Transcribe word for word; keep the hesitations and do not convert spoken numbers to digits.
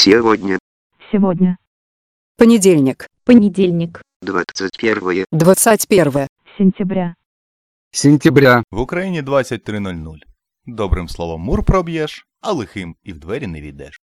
Сегодня Сегодня. Понедельник. Понедельник. двадцать первое двадцать первое Сентября. Сентября. В Україні двадцять три нуль нуль. Добрим словом мур проб'єш, а лихим і в двері не війдеш.